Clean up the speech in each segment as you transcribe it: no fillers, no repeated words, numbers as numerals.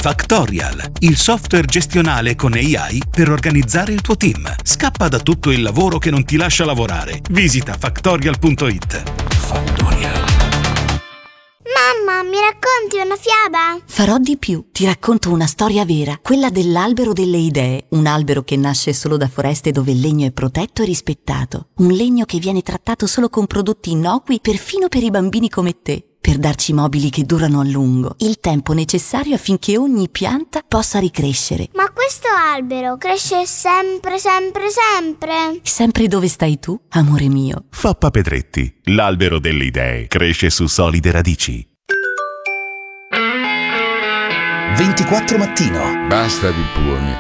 Factorial, il software gestionale con AI per organizzare il tuo team. Scappa da tutto il lavoro che non ti lascia lavorare. Visita factorial.it. Factorial. Mamma, mi racconti una fiaba? Farò di più. Ti racconto una storia vera, quella dell'albero delle idee. Un albero che nasce solo da foreste dove il legno è protetto e rispettato. Un legno che viene trattato solo con prodotti innocui, perfino per i bambini come te. Per darci mobili che durano a lungo, il tempo necessario affinché ogni pianta possa ricrescere. Ma questo albero cresce sempre, sempre, sempre? Sempre dove stai tu, amore mio. Foppa Pedretti, l'albero delle idee, cresce su solide radici. 24 mattino. Basta pipponi.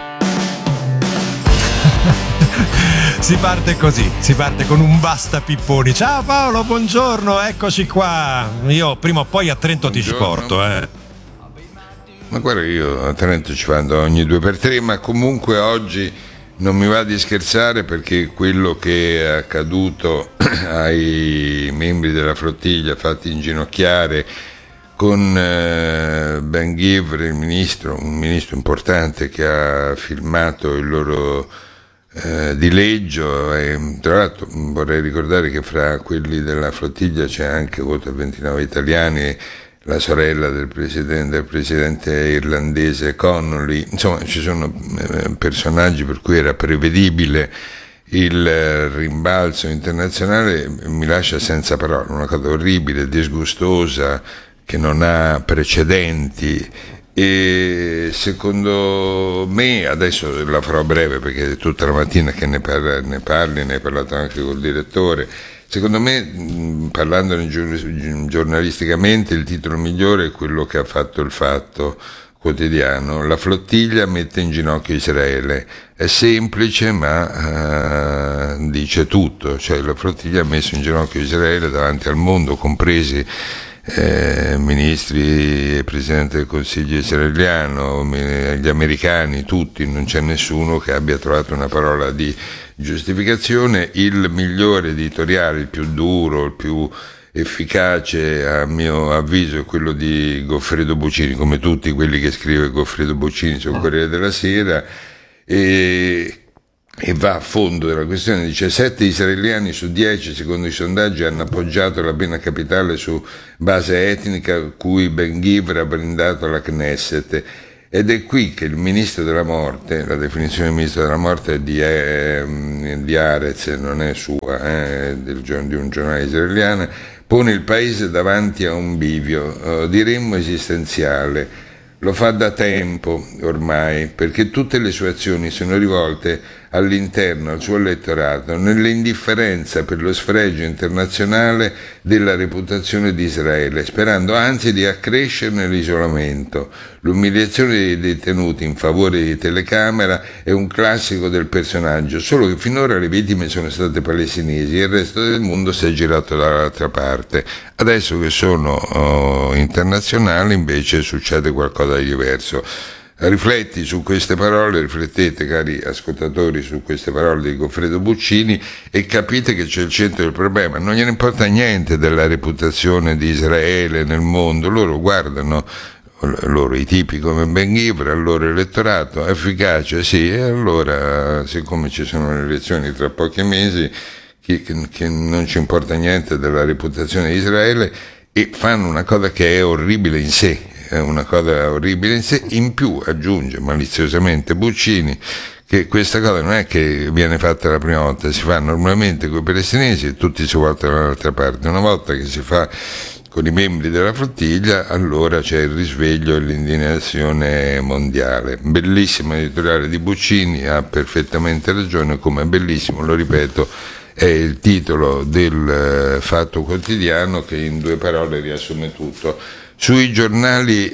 Si parte così, si parte con un basta pipponi. Ciao Paolo, buongiorno, eccoci qua. Io prima o poi a Trento ti porto, Ma guarda, io a Trento ci vado ogni 2x3, ma comunque oggi non mi va di scherzare, perché quello che è accaduto ai membri della flottiglia fatti inginocchiare con Ben Gvir, un ministro importante che ha filmato il loro dileggio, e tra l'altro vorrei ricordare che fra quelli della flottiglia c'è anche, oltre a 29 italiani, la sorella del presidente irlandese Connolly. Insomma, ci sono personaggi per cui era prevedibile il rimbalzo internazionale. Mi lascia senza parole, una cosa orribile, disgustosa, che non ha precedenti. E secondo me, adesso la farò breve perché è tutta la mattina che ne hai parlato anche col direttore, secondo me, parlandone giornalisticamente, il titolo migliore è quello che ha fatto il Fatto Quotidiano: la flottiglia mette in ginocchio Israele. È semplice, ma dice tutto. Cioè, la flottiglia ha messo in ginocchio Israele davanti al mondo, compresi ministri e presidente del Consiglio israeliano, gli americani, tutti. Non c'è nessuno che abbia trovato una parola di giustificazione. Il migliore editoriale, il più duro, il più efficace a mio avviso, è quello di Goffredo Bocini, come tutti quelli che scrive Goffredo Bocini sul Corriere della Sera, e va a fondo della questione. Dice: 7 israeliani su 10 secondo i sondaggi hanno appoggiato la pena capitale su base etnica cui Ben Gvir ha brindato alla Knesset. Ed è qui che il ministro della morte, la definizione di ministro della morte è di Arez, non è sua, è di un giornale israeliano, pone il paese davanti a un bivio, diremmo esistenziale. Lo fa da tempo ormai, perché tutte le sue azioni sono rivolte all'interno, al suo elettorato, nell'indifferenza per lo sfregio internazionale della reputazione di Israele, sperando anzi di accrescerne l'isolamento. L'umiliazione dei detenuti in favore di telecamera è un classico del personaggio, solo che finora le vittime sono state palestinesi e il resto del mondo si è girato dall'altra parte. Adesso che sono internazionali, invece, succede qualcosa di diverso. Rifletti su queste parole, riflettete, cari ascoltatori, su queste parole di Goffredo Bocini, e capite che c'è il centro del problema. Non gliene importa niente della reputazione di Israele nel mondo. Loro guardano, i tipi come Ben Gvir, al loro elettorato, efficace sì, e allora, siccome ci sono le elezioni tra pochi mesi, che non ci importa niente della reputazione di Israele, e fanno una cosa che è orribile in sé. È una cosa orribile in sé. In più aggiunge maliziosamente Buccini che questa cosa non è che viene fatta la prima volta, si fa normalmente con i palestinesi e tutti si voltano dall'altra parte. Una volta che si fa con i membri della flottiglia, allora c'è il risveglio e l'indignazione mondiale. Bellissimo editoriale di Buccini, ha perfettamente ragione, come è bellissimo, lo ripeto, è il titolo del Fatto Quotidiano, che in 2 parole riassume tutto. Sui giornali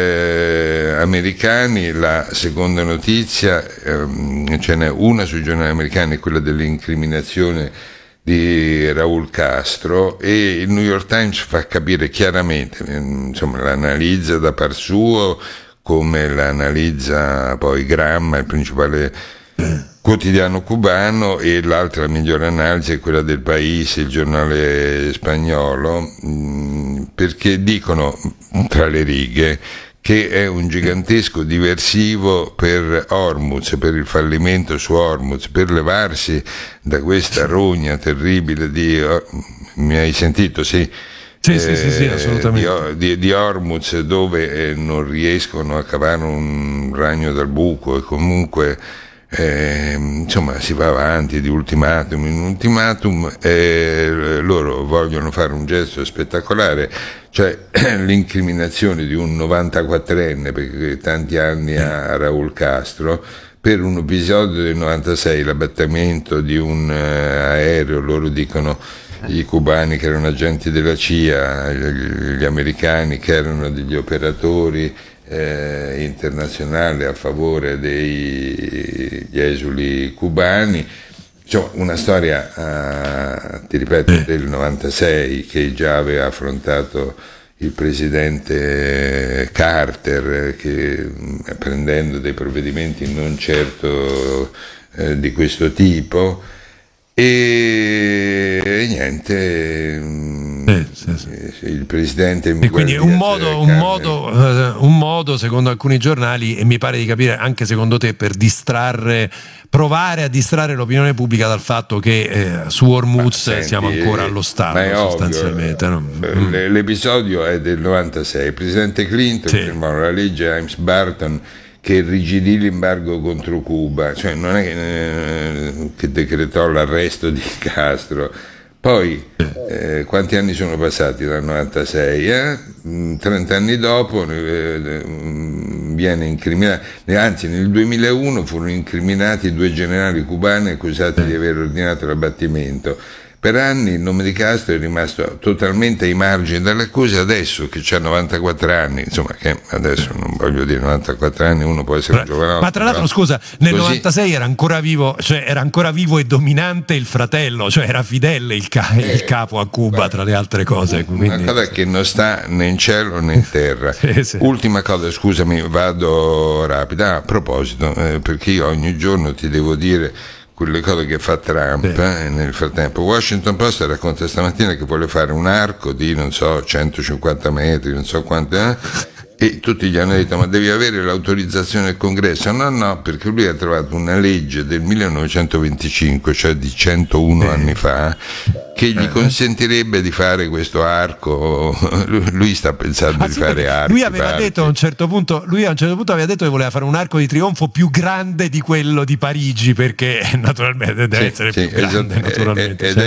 americani la seconda notizia, ce n'è una sui giornali americani, quella dell'incriminazione di Raul Castro, e il New York Times fa capire chiaramente, insomma, l'analizza da par suo, come l'analizza poi Gramma, il principale quotidiano cubano, e l'altra migliore analisi è quella del País, il giornale spagnolo, perché dicono tra le righe che è un gigantesco diversivo per Hormuz, per il fallimento su Hormuz, per levarsi da questa rogna terribile mi hai sentito? Sì. Sì, assolutamente. Di Hormuz, dove non riescono a cavare un ragno dal buco, e comunque insomma si va avanti di ultimatum in ultimatum, e loro vogliono fare un gesto spettacolare, cioè l'incriminazione di un 94enne, perché tanti anni a Raúl Castro, per un episodio del 96, l'abbattimento di un aereo. Loro dicono, i cubani che erano agenti della CIA, gli americani che erano degli operatori internazionali a favore degli esuli cubani. Insomma, una storia, ti ripeto, del 96, che già aveva affrontato il presidente Carter, che prendendo dei provvedimenti non certo di questo tipo. E niente, il presidente e quindi un modo secondo alcuni giornali, e mi pare di capire anche secondo te, per provare a distrarre l'opinione pubblica dal fatto che su Hormuz siamo ancora allo stallo, sostanzialmente, no? L'episodio è del 96, il presidente Clinton firmò la legge James-Barton che irrigidì l'embargo contro Cuba, cioè non è che decretò l'arresto di Castro. Poi quanti anni sono passati dal 96? 30 anni dopo viene incriminato, anzi nel 2001 furono incriminati 2 generali cubani accusati di aver ordinato l'abbattimento. Per anni il nome di Castro è rimasto totalmente ai margini dall'accusa. Adesso che ha 94 anni, insomma, che adesso non voglio dire 94 anni, uno può essere un giovanotto. Ma tra l'altro, scusa, nel 96 era ancora vivo, cioè era ancora vivo e dominante il fratello, cioè era Fidel il capo a Cuba, tra le altre cose. Quindi, una cosa che non sta né in cielo né in terra. Sì. Ultima cosa, scusami, vado rapida. A proposito, perché io ogni giorno ti devo dire quelle cose che fa Trump. Nel frattempo Washington Post racconta stamattina che vuole fare un arco di 150 metri, non so quanto, e tutti gli hanno detto: ma devi avere l'autorizzazione del Congresso. No, perché lui ha trovato una legge del 1925, cioè di 101 anni fa, che gli consentirebbe di fare questo arco. Lui sta pensando di fare archi. Lui aveva detto a un certo punto aveva detto che voleva fare un arco di trionfo più grande di quello di Parigi, perché naturalmente deve essere più grande, naturalmente.